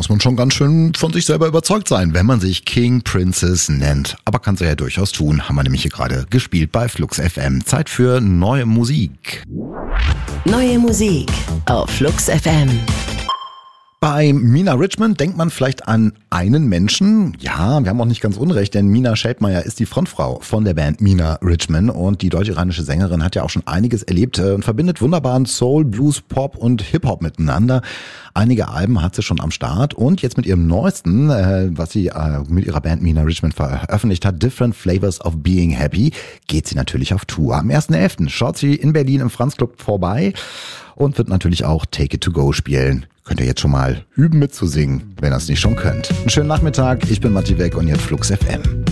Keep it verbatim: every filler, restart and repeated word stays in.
muss man schon ganz schön von sich selber überzeugt sein, wenn man sich King Princess nennt. Aber kann sie ja durchaus tun, haben wir nämlich hier gerade gespielt bei Flux F M. Zeit für neue Musik. Neue Musik auf Flux F M. Bei Mina Richmond denkt man vielleicht an einen Menschen. Ja, wir haben auch nicht ganz unrecht, denn Mina Schältmeier ist die Frontfrau von der Band Mina Richmond und die deutsch-iranische Sängerin hat ja auch schon einiges erlebt und verbindet wunderbaren Soul, Blues, Pop und Hip-Hop miteinander. Einige Alben hat sie schon am Start und jetzt mit ihrem neuesten, äh, was sie äh, mit ihrer Band Mina Richmond veröffentlicht hat, Different Flavors of Being Happy, geht sie natürlich auf Tour. Am ersten elften schaut sie in Berlin im Franz Club vorbei und wird natürlich auch Take It To Go spielen. Könnt ihr jetzt schon mal üben mitzusingen, wenn ihr es nicht schon könnt. Einen schönen Nachmittag, ich bin Matti Weck und jetzt Flux F M.